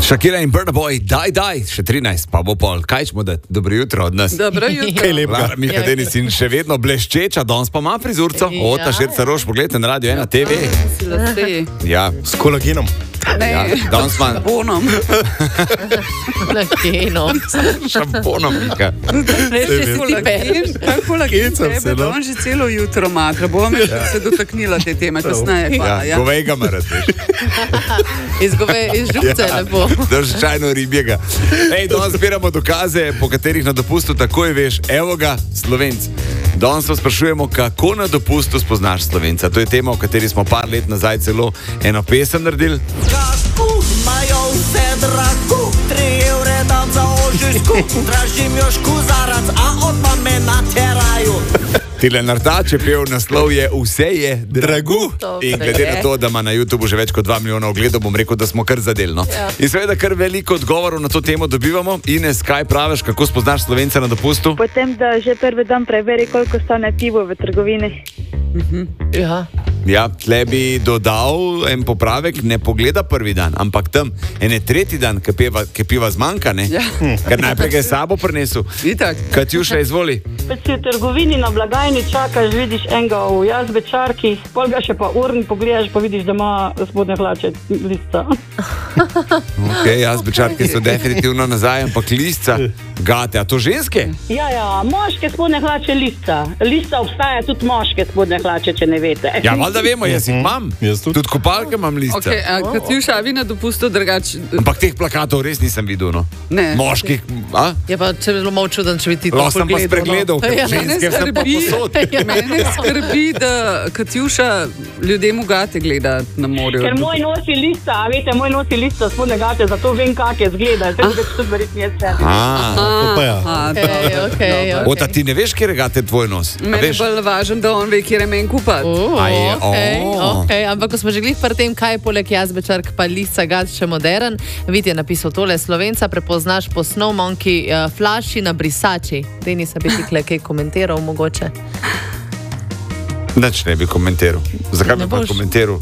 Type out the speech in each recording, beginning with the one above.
Shakira in Burna Boy, daj, še 13, pa bo pol. Kaj ćemo dati? Dobro jutro od nas. Dobro jutro. Kaj lepo. Lara Miha Denis in še vedno bleščeča, danes pa ima frizurco. Ota Šerca Roš, pogledajte na Radio 1 TV. Ja, S kolagenom. ja, danes ima Bonom. šamponom, Mika. Kolagen sem se, no. on že celo jutro matra. Bom se dotaknila te teme kasneje. Hvala, Ja, govejga marat, veš. Iz župce je lepo. Držčajno ribjega. Ej, danes zbiramo dokaze, po katerih na dopustu takoj veš, evo ga, Slovenc. Danes vas sprašujemo, kako na dopustu spoznaš Slovenca. To je tema, o kateri smo par let nazaj celo eno pesem naredili. Kako imajo vse drago, 3 evre dam za ožiško, tražim još kuzarac, a on pa me natjeraju. Tile Nartač je pel, naslov je Vse je drago. Dobre. In glede na to, da ima na YouTubu že več kot 2 milijona ogledov, bom rekel, da smo kar zadelno. Ja. In seveda kar veliko odgovorov na to temo dobivamo. Ines, kaj praviš, kako spoznaš Slovenca na dopustu? Potem, da že prvi dan preveri, koliko stane pivo v trgovini. Ja. Ja, tle bi dodal en popravek, ne pogleda prvi dan, ampak tam ene tretji dan, ki piva zmanjka, ne? Ja. Ker najprej ga je s sabo prinesel. Itak. Katjuša, izvoli. Če si v trgovini na blagajni čakaš, vidiš enega v jazbečarki, pol ga še pa urni pogledaš, pa vidiš, da ima spodnje hlače lista. Ok, jazbečarke so definitivno nazaj, ampak lisca, gate, a to ženske? Ja, moške spodnje hlače lista. Lista obstaja tudi moške spodnje hlače, če ne veste. Ja, valjda vemo, jaz jih imam. Jaz tudi. Tudi kopalke imam lisca. Okay, Katjuša, vi na dopustu drugače. Ampak teh plakatov res nisem videl, no. Ne. Moških, a? Je pa če bi bilo malo čuden, če bi ti to Lahko sem pa spregledal, ker Ja. ženske sem pa posod. Mene skrbi, da Katjuša ljudem ugate gleda na morju. Ker moj nosi lista, a veste, moj nosi lista spodnje gače, zato vem, kak je zgleda. Zdaj več tudi verjetno je vse. To pa ja. Okay. Ota, ti ne veš, kje regate tvoj nos? A Meni je veš? bolj važno, da on ve, kje je men kupati. Okay. Ampak ko smo že glih pri tem, kaj je poleg jazbečark pa lisca gad še modern, Vid je napisal tole: Slovenca prepoznaš po snowmonkey flaši na brisači. Denis, bi ti kaj komentiral mogoče? Nič ne bi komentiral. Zakaj Ne bi pa boš? komentiral?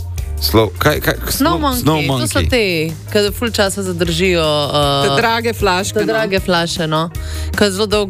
Snowmonkey, to so te, ki ful časa zadržijo Te drage flaške. te drage flaše, no. Ko zelo dolgo